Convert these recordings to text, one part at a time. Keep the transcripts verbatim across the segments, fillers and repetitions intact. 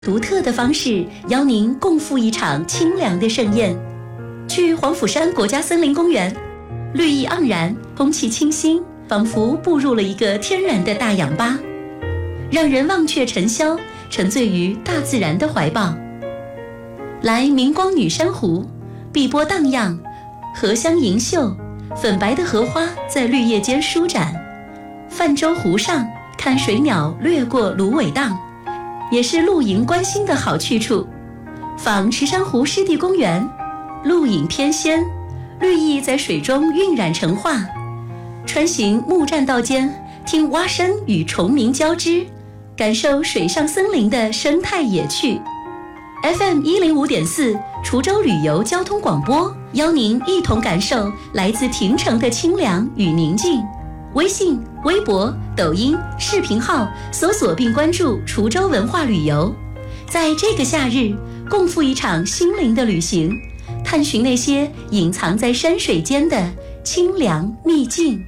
独特的方式邀您共赴一场清凉的盛宴。去黄甫山国家森林公园，绿意盎然，空气清新，仿佛步入了一个天然的大氧吧，让人忘却尘嚣，沉醉于大自然的怀抱。来明光女珊瑚，碧波荡漾，荷香盈袖，粉白的荷花在绿叶间舒展。泛舟湖上，看水鸟掠过芦苇荡，也是露营观星的好去处。访池珊瑚湿地公园，露影翩跹，绿意在水中晕染成画。穿行木栈道间，听蛙声与虫鸣交织，感受水上森林的生态野趣。 F M 一零五点四 滁州旅游交通广播，邀您一同感受来自亭城的清凉与宁静。微信、微博、抖音、视频号搜索并关注滁州文化旅游，在这个夏日，共赴一场心灵的旅行，探寻那些隐藏在山水间的清凉秘境。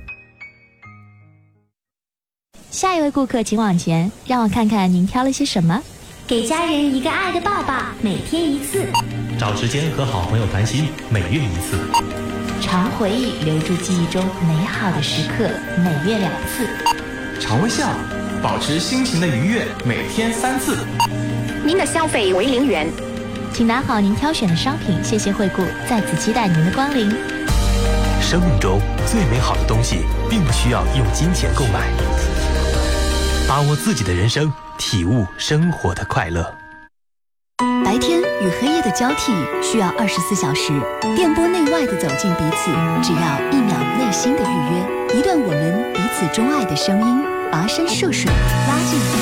下一位顾客请往前，让我看看您挑了些什么。 给家人一个爱的抱抱，每天一次。 找时间和好朋友谈心，每月一次。 常回忆，留住记忆中美好的时刻，每月两次。 常微笑，保持心情的愉悦，每天三次。 您的消费为零元， 请拿好您挑选的商品，谢谢惠顾，在此期待您的光临。 生命中最美好的东西，并不需要用金钱购买。把握自己的人生，体悟生活的快乐。 白天与黑夜的交替需要二十四小时，电波内外的走进彼此，只要一秒内心的预约，一段我们彼此钟爱的声音，跋山涉水，拉近。